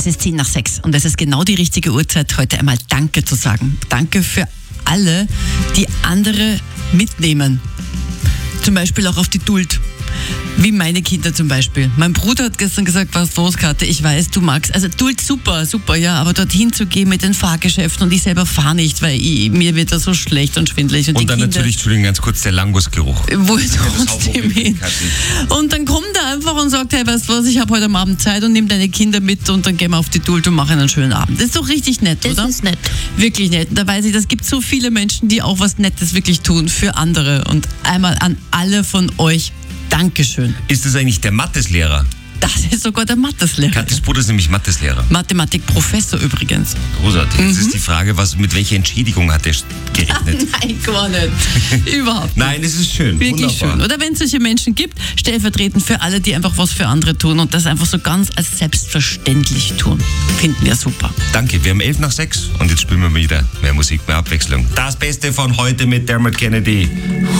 ist 5:10 und es ist genau die richtige Uhrzeit, heute einmal Danke zu sagen. Danke für alle, die andere mitnehmen. Zum Beispiel auch auf die Duld. Wie meine Kinder zum Beispiel. Mein Bruder hat gestern gesagt, was los, Kathi, ich weiß, du magst, also Duld super, ja, aber dorthin zu gehen mit den Fahrgeschäften und ich selber fahre nicht, weil mir wird da so schlecht und schwindelig. Und dann Kinder, natürlich, Entschuldigung, ganz kurz, der Langusgeruch. Wo ist trotzdem hin? Und dann kommt er einfach und sagt, hey, weißt du was, ich habe heute Abend Zeit und nimm deine Kinder mit und dann gehen wir auf die Duld und machen einen schönen Abend. Das ist doch richtig nett, oder? Das ist nett. Wirklich nett. Und da weiß ich, es gibt so viele Menschen, die auch was Nettes wirklich tun für andere. Und einmal an alle von euch, Dankeschön. Ist das eigentlich der Mathelehrer? Das ist sogar der Mathelehrer. Kathis Bruder ist nämlich Mathelehrer. Mathematikprofessor übrigens. Großartig. Jetzt ist die Frage, mit welcher Entschädigung hat er gerechnet? Nein, gar nicht. Überhaupt nicht. Nein, es ist schön. Wirklich wunderbar. schön. Oder wenn es solche Menschen gibt, stellvertretend für alle, die einfach was für andere tun und das einfach so ganz als selbstverständlich tun. Finden wir super. Danke, wir haben 5:11 und jetzt spielen wir wieder mehr Musik, mehr Abwechslung. Das Beste von heute mit Dermot Kennedy.